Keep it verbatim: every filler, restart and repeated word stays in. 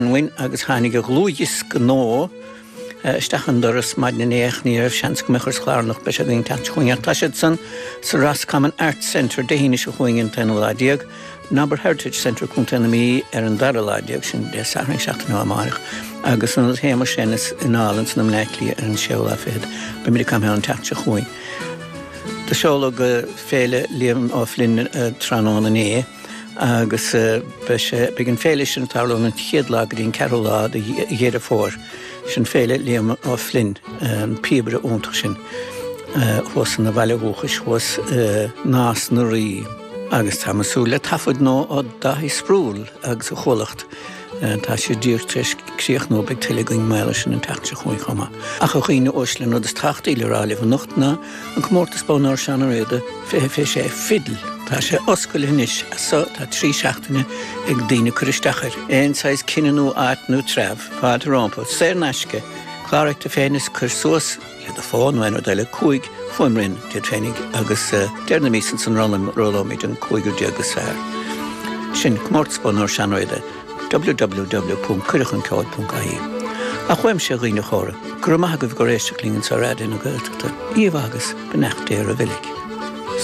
Wyn agus hánig a glúis gno stachan doras maid na néach ní arh seans go mechar schlárnach be se gin teach chuingar taisid san sa Roscommon Arts Centre de híine se chuingin ten ládiag Nabar Heritage Centre cúntainna mí ar an dara ládiag sin de saring seachtain amárach agus an héimar sinnas in álans na mnéiclí ar an seola fed be mí cam an teach chuin. Tá seola go féile líam á flin tránán an é agus begin féile sin tarlón an chiadlag dín Carolá de dhéad a fór sin féile líam á flin an píbre óntach sin hos na bhaile bhúchas hos nás na rí agus tá masúla tafod nó á dahi sprúl agus a cholacht tá sé díirtris críoch nó beag tuile going meile sin an teachse chuin chuma. Ach a chuoine Oslin nó is tachtaíile ráile van nachtna an gomórtas bánar seanna réide fé fé sé fidl. Tá sé oscail inis sa tá trí seachtaine ag daoine churisteachar. Éon sais cinnenú áitnú tref, fád rompa, sér neisce, chláireachta féinis chur suas le a fáin wein or deile cúig fuimrinn de trénig agus dearna mísan san rollam rollamid an cúigur de agus sair. Sin gomórtasbánar seanna réide w w w punt currachanceáid punt I E. A chuim sé riine chóra, gur maithagah go réiste líonn sa rádin a gaiilteachta, íomh agus benecht déir a bhilig.